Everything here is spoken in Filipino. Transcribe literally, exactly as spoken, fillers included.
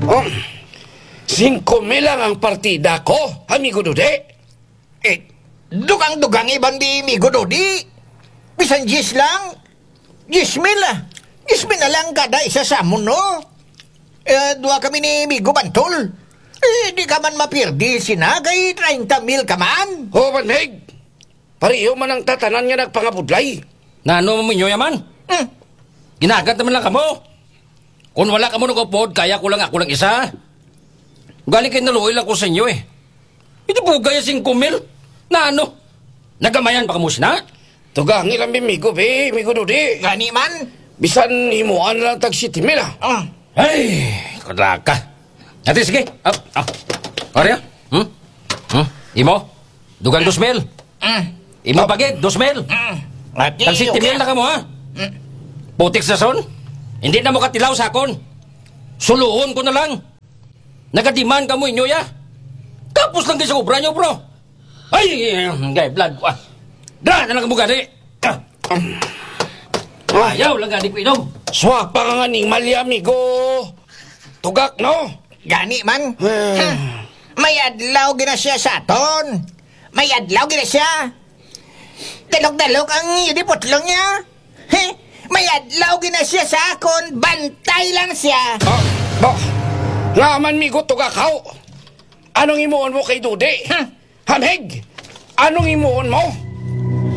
Oh, singko me lang ang partida ko, amigo Dude. Eh, dugang-dugang ibang di Migo Dodi. Bisan gis lang. Gis mil ah. Gis mil na lang kada isa sa amon, no? Eh, dua kami ni Migo Bantol. Eh, di ka man mapirdi sina kay thirty mil ka man. Oh, Banheg. Pariyo man ang tatanan nga nagpangabudlay. Nano mo nyo yaman? Hmm. Ginagat naman lang kamo. Kung wala ka mo nagupod, kaya ko lang ako lang isa. Galing kayo naluoy lang ko sa inyo eh. Hindi po gaya singko mil. Na ano? Nagamayan pa kamo sina? Tugang ilang bimigo, be, amigo Dude. Gani man. Bisan himuan lang tag city mil, ah. Ah. Ay, kadaka. Ate, sige. Up, up. Arya? Hmm? Hmm? Imo? Dugang dos mil. Mm. Imo pagit, dos mil. Mm. Ati, Tag city mil na ka mo, ha? Mm. Putik sa son. Hindi na mo katilaw sa akon. Suluhon ko na lang. Nagadiman ka mo inyo, ya. Tapos lang kayo sa obra nyo, bro. Ay, gay, blood ko, ah. Dra, na lang ka mo gani. Ah. Ayaw lang gani ko inom. Swak pa nga ning mali, amigo. Tugak, no? Gani man. Hmm. Hmm. May adlaw gina siya sa aton. May adlaw gina siya. Dalok-dalok ang yudipotlong niya. Heh. May adlaw gina siya sa akon. Bantay lang siya. Ah, ba? Nga man, migo, tugakaw. Anong imuon mo kay Dude? Hmm. Hamheg, anong imuon mo?